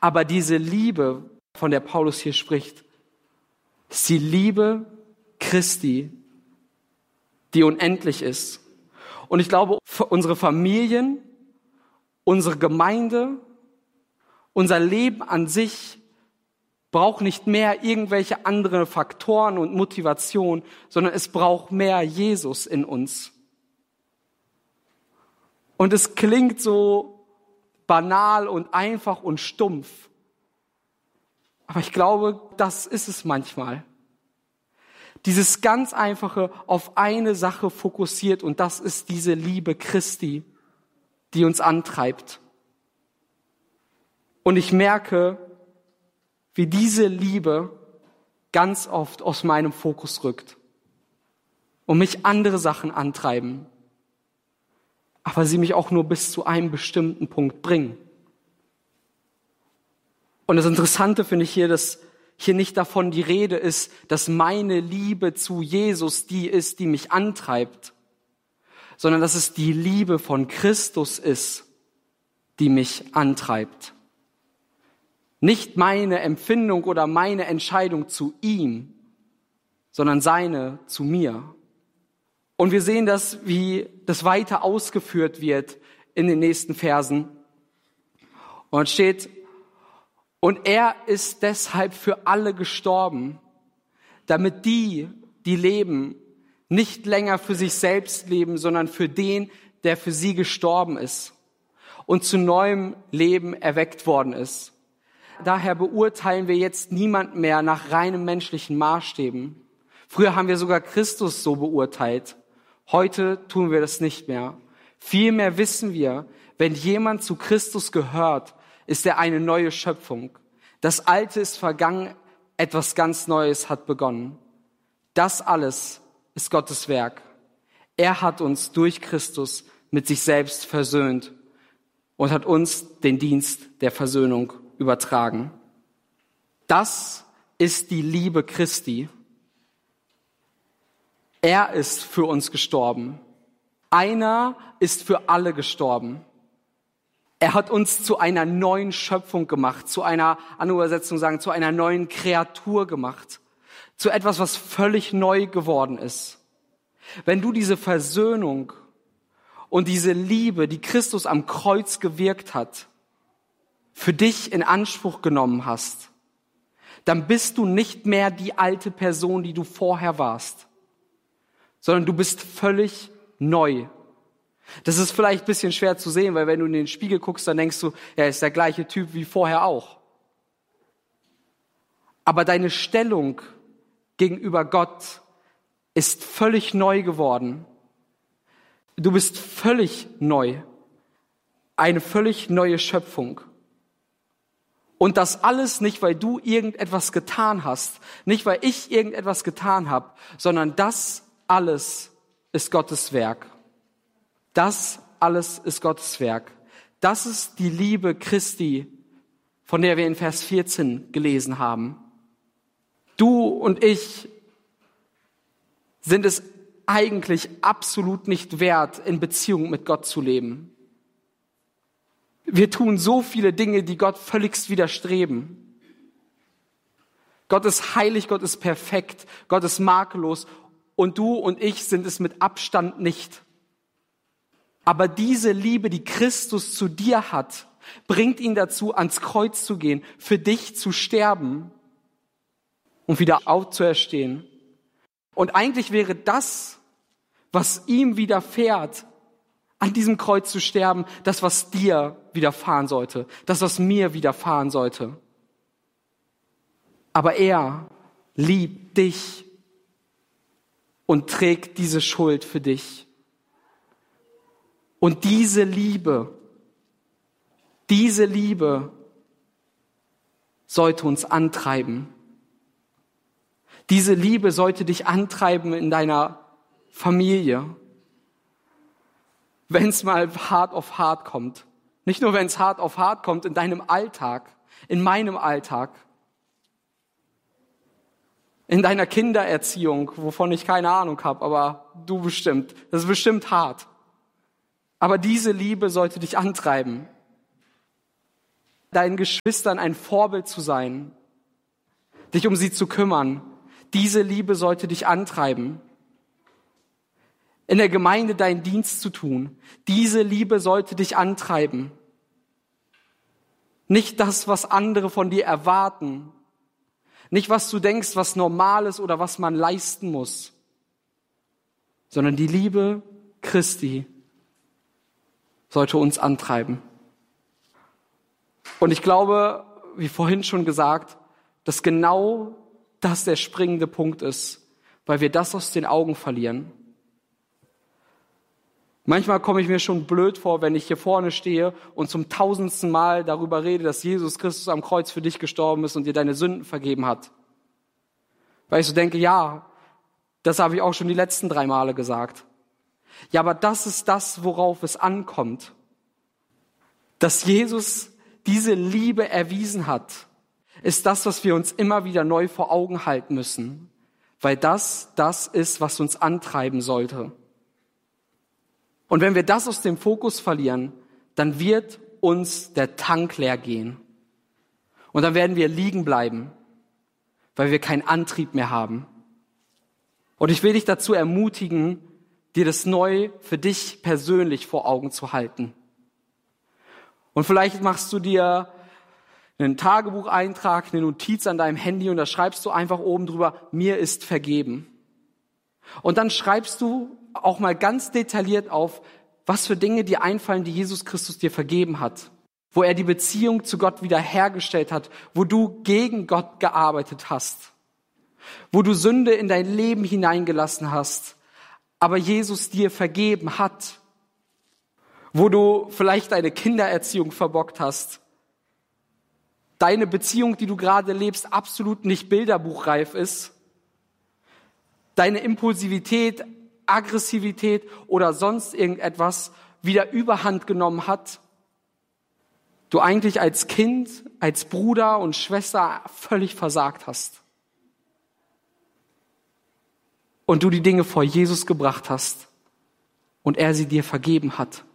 Aber diese Liebe, von der Paulus hier spricht, ist die Liebe Christi, die unendlich ist. Und ich glaube, für unsere Familien, unsere Gemeinde, unser Leben an sich braucht nicht mehr irgendwelche andere Faktoren und Motivation, sondern es braucht mehr Jesus in uns. Und es klingt so banal und einfach und stumpf. Aber ich glaube, das ist es manchmal. Dieses ganz einfache, auf eine Sache fokussiert, und das ist diese Liebe Christi, die uns antreibt. Und ich merke, wie diese Liebe ganz oft aus meinem Fokus rückt und mich andere Sachen antreiben, aber sie mich auch nur bis zu einem bestimmten Punkt bringen. Und das Interessante finde ich hier, dass hier nicht davon die Rede ist, dass meine Liebe zu Jesus die ist, die mich antreibt, sondern dass es die Liebe von Christus ist, die mich antreibt. Nicht meine Empfindung oder meine Entscheidung zu ihm, sondern seine zu mir. Und wir sehen das, wie das weiter ausgeführt wird in den nächsten Versen. Und es steht: Und er ist deshalb für alle gestorben, damit die leben, nicht länger für sich selbst leben, sondern für den, der für sie gestorben ist und zu neuem Leben erweckt worden ist. Daher beurteilen wir jetzt niemand mehr nach reinem menschlichen Maßstäben. Früher haben wir sogar Christus so beurteilt. Heute tun wir das nicht mehr. Vielmehr wissen wir, wenn jemand zu Christus gehört, ist er eine neue Schöpfung. Das Alte ist vergangen, etwas ganz Neues hat begonnen. Das alles ist Gottes Werk. Er hat uns durch Christus mit sich selbst versöhnt und hat uns den Dienst der Versöhnung übertragen. Das ist die Liebe Christi. Er ist für uns gestorben. Einer ist für alle gestorben. Er hat uns zu einer neuen Schöpfung gemacht, zu einer, andere Übersetzung sagen, zu einer neuen Kreatur gemacht, zu etwas, was völlig neu geworden ist. Wenn du diese Versöhnung und diese Liebe, die Christus am Kreuz gewirkt hat, für dich in Anspruch genommen hast, dann bist du nicht mehr die alte Person, die du vorher warst, sondern du bist völlig neu. Das ist vielleicht ein bisschen schwer zu sehen, weil wenn du in den Spiegel guckst, dann denkst du, er ist der gleiche Typ wie vorher auch. Aber deine Stellung gegenüber Gott ist völlig neu geworden. Du bist völlig neu. Eine völlig neue Schöpfung. Und das alles nicht, weil du irgendetwas getan hast, nicht weil ich irgendetwas getan habe, sondern das alles ist Gottes Werk. Das alles ist Gottes Werk. Das ist die Liebe Christi, von der wir in Vers 14 gelesen haben. Du und ich sind es eigentlich absolut nicht wert, in Beziehung mit Gott zu leben. Wir tun so viele Dinge, die Gott völligst widerstreben. Gott ist heilig, Gott ist perfekt, Gott ist makellos und du und ich sind es mit Abstand nicht. Aber diese Liebe, die Christus zu dir hat, bringt ihn dazu, ans Kreuz zu gehen, für dich zu sterben und wieder aufzuerstehen. Und eigentlich wäre das, was ihm widerfährt, an diesem Kreuz zu sterben, das, was dir widerfahren sollte, das, was mir widerfahren sollte. Aber er liebt dich und trägt diese Schuld für dich. Und diese Liebe sollte uns antreiben. Diese Liebe sollte dich antreiben in deiner Familie. Wenn es mal hart auf hart kommt. Nicht nur, wenn es hart auf hart kommt in deinem Alltag, in meinem Alltag, in deiner Kindererziehung, wovon ich keine Ahnung habe, aber du bestimmt. Das ist bestimmt hart. Aber diese Liebe sollte dich antreiben. deinen Geschwistern ein Vorbild zu sein, dich um sie zu kümmern. Diese Liebe sollte dich antreiben. In der Gemeinde deinen Dienst zu tun. Diese Liebe sollte dich antreiben. Nicht das, was andere von dir erwarten. Nicht, was du denkst, was normal ist oder was man leisten muss. Sondern die Liebe Christi sollte uns antreiben. Und ich glaube, wie vorhin schon gesagt, dass genau das der springende Punkt ist, weil wir das aus den Augen verlieren. Manchmal komme ich mir schon blöd vor, wenn ich hier vorne stehe und zum 1000. Mal darüber rede, dass Jesus Christus am Kreuz für dich gestorben ist und dir deine Sünden vergeben hat. Weil ich so denke, ja, das habe ich auch schon die letzten 3 Male gesagt. Ja, aber das ist das, worauf es ankommt. Dass Jesus diese Liebe erwiesen hat, ist das, was wir uns immer wieder neu vor Augen halten müssen. Weil das ist, was uns antreiben sollte. Und wenn wir das aus dem Fokus verlieren, dann wird uns der Tank leer gehen. Und dann werden wir liegen bleiben, weil wir keinen Antrieb mehr haben. Und ich will dich dazu ermutigen, dir das neu für dich persönlich vor Augen zu halten. Und vielleicht machst du dir einen Tagebucheintrag, eine Notiz an deinem Handy und da schreibst du einfach oben drüber, mir ist vergeben. Und dann schreibst du auch mal ganz detailliert auf, was für Dinge dir einfallen, die Jesus Christus dir vergeben hat. Wo er die Beziehung zu Gott wiederhergestellt hat, wo du gegen Gott gearbeitet hast. Wo du Sünde in dein Leben hineingelassen hast, aber Jesus dir vergeben hat. Wo du vielleicht deine Kindererziehung verbockt hast. Deine Beziehung, die du gerade lebst, absolut nicht bilderbuchreif ist. Deine Impulsivität, Aggressivität oder sonst irgendetwas wieder Überhand genommen hat. Du eigentlich als Kind, als Bruder und Schwester völlig versagt hast. Und du die Dinge vor Jesus gebracht hast und er sie dir vergeben hat.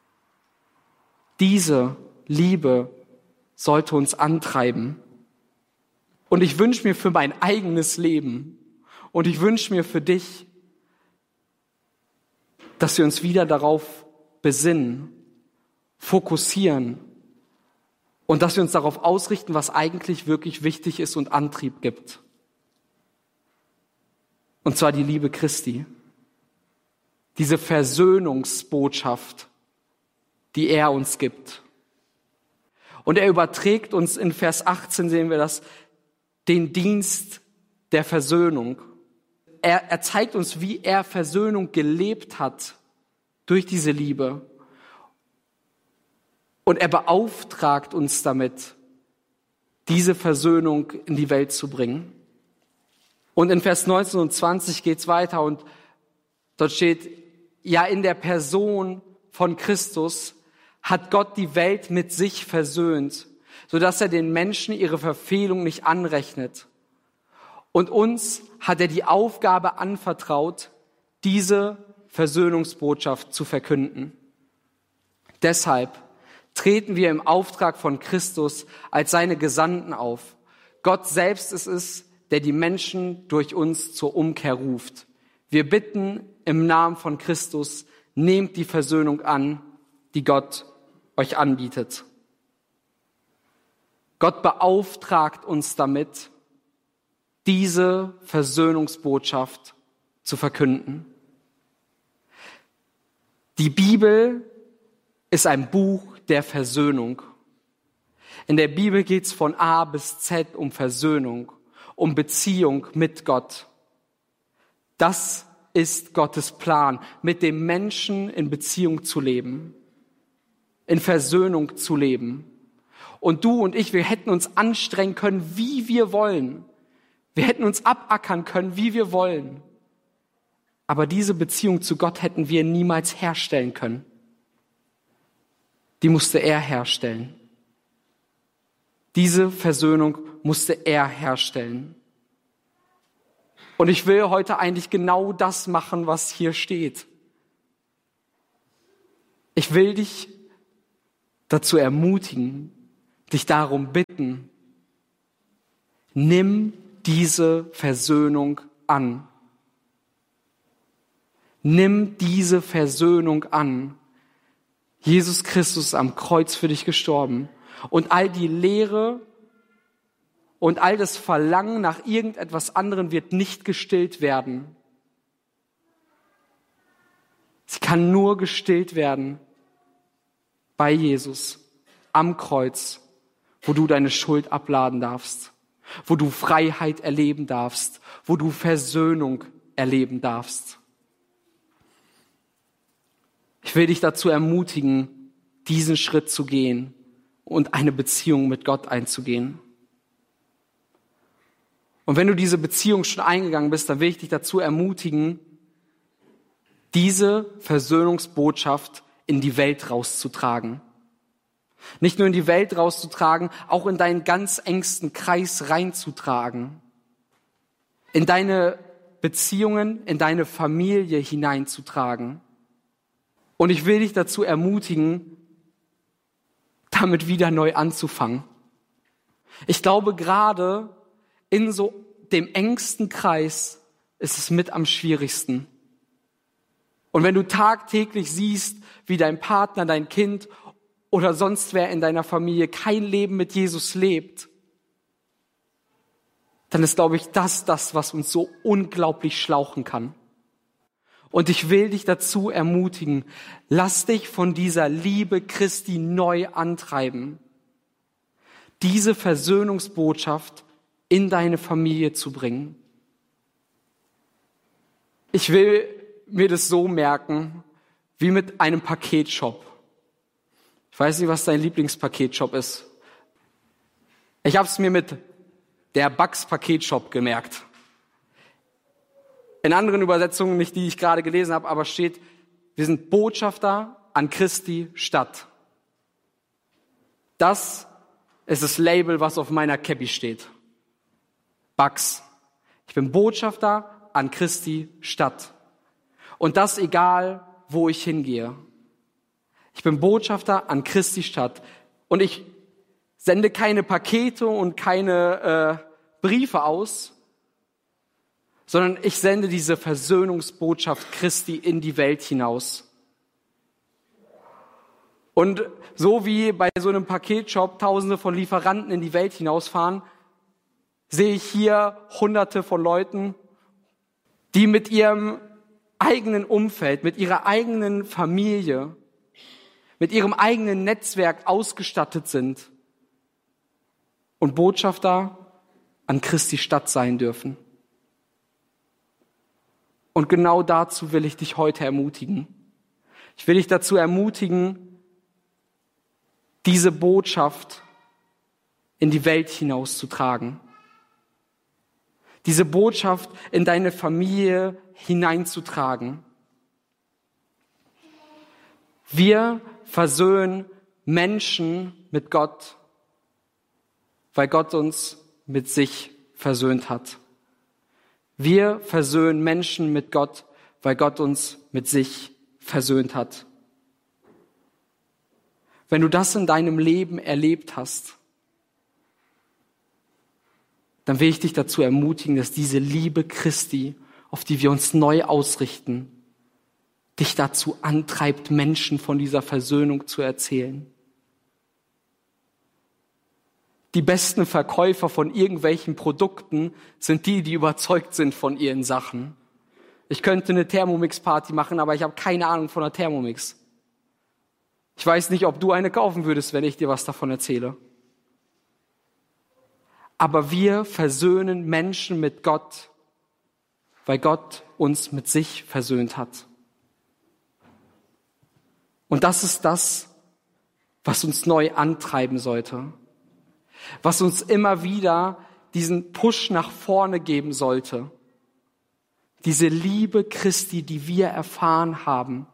Diese Liebe sollte uns antreiben. Und ich wünsche mir für mein eigenes Leben und ich wünsche mir für dich, dass wir uns wieder darauf besinnen, fokussieren und dass wir uns darauf ausrichten, was eigentlich wirklich wichtig ist und Antrieb gibt. Und zwar die Liebe Christi. Diese Versöhnungsbotschaft, die er uns gibt. Und er überträgt uns, in Vers 18 sehen wir das, den Dienst der Versöhnung. Er zeigt uns, wie er Versöhnung gelebt hat durch diese Liebe. Und er beauftragt uns damit, diese Versöhnung in die Welt zu bringen. Und in Vers 19 und 20 geht's weiter und dort steht, ja, in der Person von Christus hat Gott die Welt mit sich versöhnt, sodass er den Menschen ihre Verfehlung nicht anrechnet. Und uns hat er die Aufgabe anvertraut, diese Versöhnungsbotschaft zu verkünden. Deshalb treten wir im Auftrag von Christus als seine Gesandten auf. Gott selbst ist es, der die Menschen durch uns zur Umkehr ruft. Wir bitten im Namen von Christus, nehmt die Versöhnung an, die Gott euch anbietet. Gott beauftragt uns damit, diese Versöhnungsbotschaft zu verkünden. Die Bibel ist ein Buch der Versöhnung. In der Bibel geht es von A bis Z um Versöhnung, um Beziehung mit Gott. Das ist Gottes Plan, mit dem Menschen in Beziehung zu leben, in Versöhnung zu leben. Und du und ich, wir hätten uns anstrengen können, wie wir wollen. Wir hätten uns abackern können, wie wir wollen. Aber diese Beziehung zu Gott hätten wir niemals herstellen können. Die musste er herstellen. Diese Versöhnung musste er herstellen. Und ich will heute eigentlich genau das machen, was hier steht. Ich will dich dazu ermutigen, dich darum bitten, nimm diese Versöhnung an. Nimm diese Versöhnung an. Jesus Christus ist am Kreuz für dich gestorben. Und all die Leere und all das Verlangen nach irgendetwas anderem wird nicht gestillt werden. Sie kann nur gestillt werden bei Jesus am Kreuz, wo du deine Schuld abladen darfst, wo du Freiheit erleben darfst, wo du Versöhnung erleben darfst. Ich will dich dazu ermutigen, diesen Schritt zu gehen und eine Beziehung mit Gott einzugehen. Und wenn du diese Beziehung schon eingegangen bist, dann will ich dich dazu ermutigen, diese Versöhnungsbotschaft in die Welt rauszutragen. Nicht nur in die Welt rauszutragen, auch in deinen ganz engsten Kreis reinzutragen. In deine Beziehungen, in deine Familie hineinzutragen. Und ich will dich dazu ermutigen, damit wieder neu anzufangen. Ich glaube, gerade in so dem engsten Kreis ist es mit am schwierigsten. Und wenn du tagtäglich siehst, wie dein Partner, dein Kind oder sonst wer in deiner Familie kein Leben mit Jesus lebt, dann ist, glaube ich, das, was uns so unglaublich schlauchen kann. Und ich will dich dazu ermutigen, lass dich von dieser Liebe Christi neu antreiben, diese Versöhnungsbotschaft in deine Familie zu bringen. Ich will mir das so merken, wie mit einem Paketshop. Ich weiß nicht, was dein Lieblingspaketshop ist. Ich habe es mir mit der Bugs Paketshop gemerkt. In anderen Übersetzungen, nicht die ich gerade gelesen habe, aber steht, wir sind Botschafter an Christi Stadt. Das ist das Label, was auf meiner Käppi steht. Bugs. Ich bin Botschafter an Christi Stadt. Und das egal, wo ich hingehe. Ich bin Botschafter an Christi Stadt. Und ich sende keine Pakete und keine Briefe aus, sondern ich sende diese Versöhnungsbotschaft Christi in die Welt hinaus. Und so wie bei so einem Paketshop Tausende von Lieferanten in die Welt hinausfahren, sehe ich hier Hunderte von Leuten, die mit ihrem eigenen Umfeld, mit ihrer eigenen Familie, mit ihrem eigenen Netzwerk ausgestattet sind und Botschafter an Christi Stadt sein dürfen. Und genau dazu will ich dich heute ermutigen. Ich will dich dazu ermutigen, diese Botschaft in die Welt hinauszutragen. Diese Botschaft in deine Familie hineinzutragen. Wir versöhnen Menschen mit Gott, weil Gott uns mit sich versöhnt hat. Wir versöhnen Menschen mit Gott, weil Gott uns mit sich versöhnt hat. Wenn du das in deinem Leben erlebt hast, dann will ich dich dazu ermutigen, dass diese Liebe Christi, auf die wir uns neu ausrichten, dich dazu antreibt, Menschen von dieser Versöhnung zu erzählen. Die besten Verkäufer von irgendwelchen Produkten sind die, die überzeugt sind von ihren Sachen. Ich könnte eine Thermomix-Party machen, aber ich habe keine Ahnung von einer Thermomix. Ich weiß nicht, ob du eine kaufen würdest, wenn ich dir was davon erzähle. Aber wir versöhnen Menschen mit Gott, weil Gott uns mit sich versöhnt hat. Und das ist das, was uns neu antreiben sollte. Was uns immer wieder diesen Push nach vorne geben sollte. Diese Liebe Christi, die wir erfahren haben.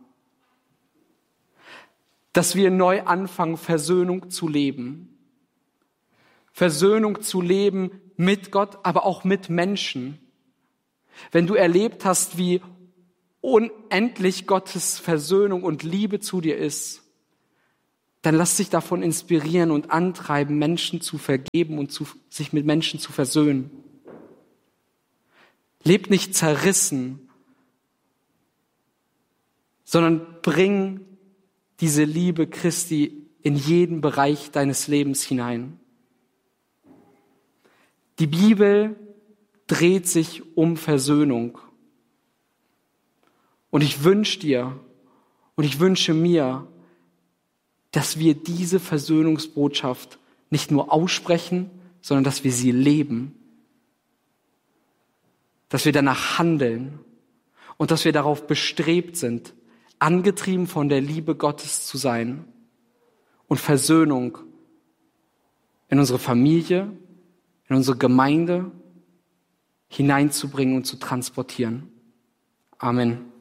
Dass wir neu anfangen, Versöhnung zu leben. Versöhnung zu leben mit Gott, aber auch mit Menschen. Wenn du erlebt hast, wie unendlich Gottes Versöhnung und Liebe zu dir ist, dann lass dich davon inspirieren und antreiben, Menschen zu vergeben und sich mit Menschen zu versöhnen. Leb nicht zerrissen, sondern bring diese Liebe Christi in jeden Bereich deines Lebens hinein. Die Bibel dreht sich um Versöhnung. Und ich wünsche dir und ich wünsche mir, dass wir diese Versöhnungsbotschaft nicht nur aussprechen, sondern dass wir sie leben. Dass wir danach handeln und dass wir darauf bestrebt sind, angetrieben von der Liebe Gottes zu sein und Versöhnung in unsere Familie, in unsere Gemeinde hineinzubringen und zu transportieren. Amen.